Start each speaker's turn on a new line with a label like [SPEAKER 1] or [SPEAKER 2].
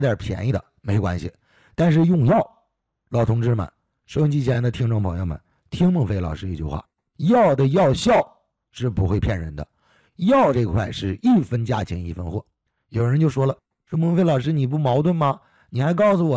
[SPEAKER 1] 点便宜的没关系，但是用药，老同志们，收音机前的听众朋友们，听孟非老师一句话，药的药效是不会骗人的，药这块是一分价钱一分货。有人就说了，说孟非老师你不矛盾吗？你还告诉我